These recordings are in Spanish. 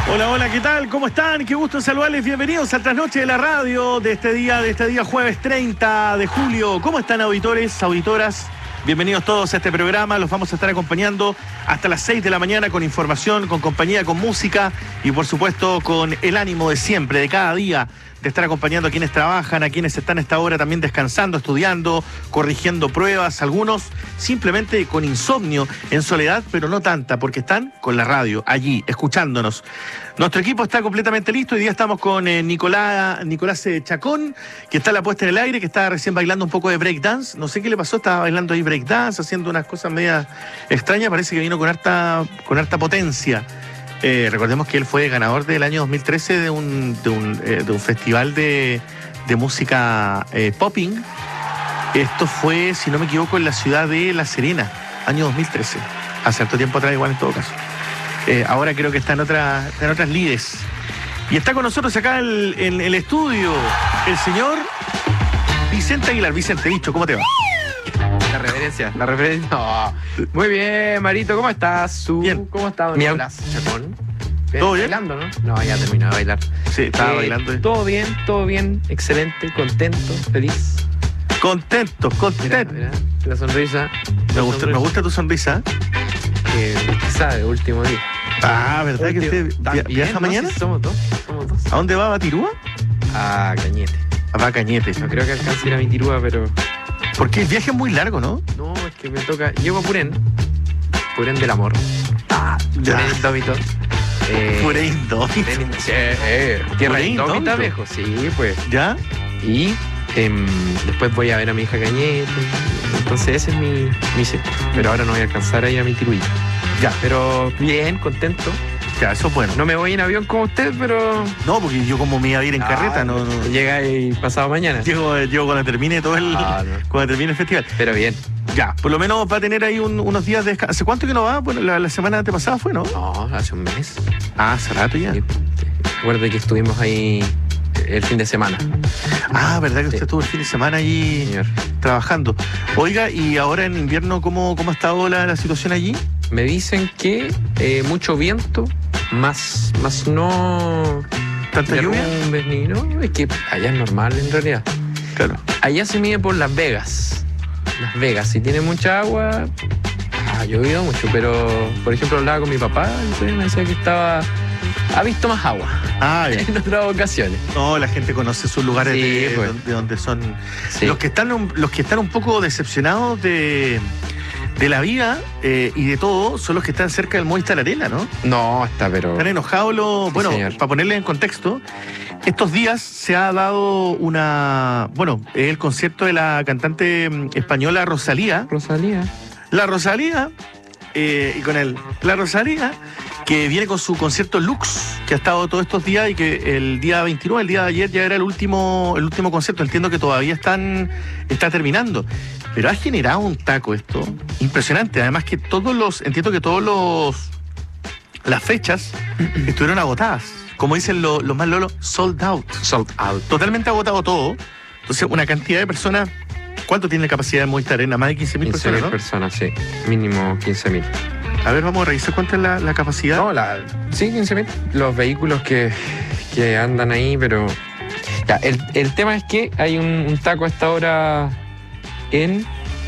Hola, hola, ¿qué tal? ¿Cómo están? Qué gusto saludarles. Bienvenidos al Trasnoche de la Radio de este día jueves 30 de julio. ¿Cómo están, auditores, auditoras? Bienvenidos todos a este programa. Los vamos a estar acompañando hasta las 6 de la mañana con información, con compañía, con música y, por supuesto, con el ánimo de siempre, de cada día, de estar acompañando a quienes trabajan, a quienes están a esta hora también descansando, estudiando, corrigiendo pruebas, algunos simplemente con insomnio, en soledad, pero no tanta, porque están con la radio, allí, escuchándonos. Nuestro equipo está completamente listo. Hoy día estamos con Nicolás Chacón, que está a la puesta en el aire, que está recién bailando un poco de breakdance. No sé qué le pasó, estaba bailando ahí breakdance, haciendo unas cosas medias extrañas. Parece que vino con harta potencia. Recordemos que él fue ganador del año 2013 de un festival de música popping. Esto fue, si no me equivoco, en la ciudad de La Serena, año 2013. Hace harto tiempo atrás, igual en todo caso. Ahora creo que está en otras lides. Y está con nosotros acá en el estudio el señor Vicente Aguilar. Vicente, bicho, ¿cómo te va? La referencia. No. Muy bien, Marito, ¿cómo estás? Bien. ¿Cómo estás, Nicolás Chacón? ¿Todo bien? ¿Bailando, no? No, ya terminó de bailar. Sí, estaba bailando. Todo bien, excelente, contento, feliz. Contento. Mira, la sonrisa. Me gusta tu sonrisa. Quizá de último día. Ah, ¿verdad que usted viaja mañana? Sí, somos dos. ¿A dónde va? ¿A Batirúa? A Cañete. Va a Cañete. No creo que alcance a ir a Mitirúa, pero... Porque el viaje es muy largo, ¿no? No, es que me toca... Llego a Purén del amor. Ya. Purén Indómito. Purén Indómito. Tierra Purén Indómita, Indómito. viejo. Sí, pues. ¿Ya? Y después voy a ver a mi hija Cañete. Entonces ese es mi ciclo. Pero ahora no voy a alcanzar a ir a mi tiruita. Ya. Pero bien, contento. Ya, eso es bueno. No me voy en avión como usted, pero... No, porque yo como me iba a ir en carreta, no. Llega ahí pasado mañana. Llego cuando termine todo el... No. Cuando termine el festival. Pero bien. Ya, por lo menos va a tener ahí unos días de descanso. ¿Hace cuánto que no va? Bueno, la semana antepasada fue, ¿no? No, hace un mes. Ah, hace rato ya. Recuerdo que estuvimos ahí el fin de semana. Ah, ¿verdad que usted estuvo el fin de semana allí Señor. trabajando? Oiga, ¿y ahora en invierno cómo ha estado la situación allí? Me dicen que mucho viento, más no... ¿Tanta lluvia? derrumbes ni no, es que allá es normal en realidad. Claro. Allá se mide por Las Vegas. Las Vegas, si tiene mucha agua, ha llovido mucho, pero por ejemplo hablaba con mi papá, y me decía que ha visto más agua Ah, bien. en otras ocasiones. No, la gente conoce sus lugares Sí, pues. de donde son. Sí. Los que están un poco decepcionados de la vida y de todo son los que están cerca del Movistar Arena, ¿no? No, pero... Están enojados bueno, señor. para ponerle en contexto, estos días se ha dado el concierto de la cantante española Rosalía. La Rosalía, que viene con su concierto Lux, que ha estado todos estos días y que el día 29, el día de ayer, ya era el último concierto. Entiendo que todavía está terminando. Pero ha generado un taco esto impresionante. Además que entiendo que las fechas estuvieron agotadas. Como dicen los más lolos, sold out. Totalmente agotado todo. Entonces, una cantidad de personas. ¿Cuánto tiene la capacidad de Movistar Arena? Más de 15.000 personas, ¿no? 15.000 personas, sí. Mínimo 15.000. A ver, vamos a revisar cuánta es la capacidad. No, sí, 15.000. Los vehículos que andan ahí, pero... Ya, el tema es que hay un taco a esta hora en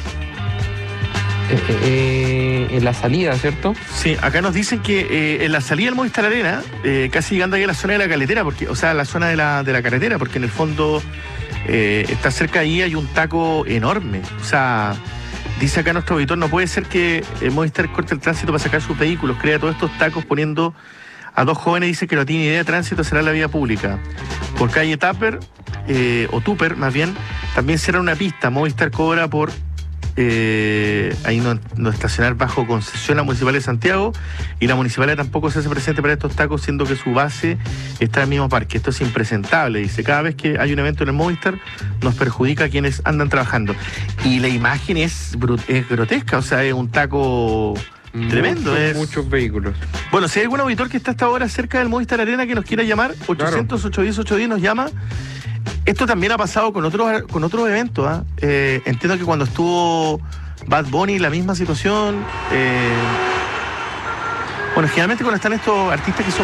la salida, ¿cierto? Sí, acá nos dicen que en la salida del Movistar Arena, casi llegando ahí a la zona de la caletera, la zona de la carretera, porque en el fondo está cerca ahí, hay un taco enorme. O sea, dice acá nuestro auditor, no puede ser que el Movistar corte el tránsito para sacar sus vehículos, crea todos estos tacos poniendo a dos jóvenes, dice que no tiene idea de tránsito, será la vía pública. Por calle Tupper, o Tupper más bien, también será una pista. Movistar cobra por ahí no estacionar bajo concesión a Municipal de Santiago, y la Municipalidad tampoco se hace presente para estos tacos, siendo que su base está en el mismo parque. Esto es impresentable, dice. Cada vez que hay un evento en el Movistar nos perjudica a quienes andan trabajando. Y la imagen es grotesca, o sea, es un taco tremendo. Muchos vehículos. Bueno, si hay algún auditor que está hasta ahora cerca del Movistar Arena que nos quiera llamar, 800-810-810 nos llama. Esto también ha pasado con otros eventos, ¿eh? Entiendo que cuando estuvo Bad Bunny, la misma situación. Bueno, generalmente cuando están estos artistas que son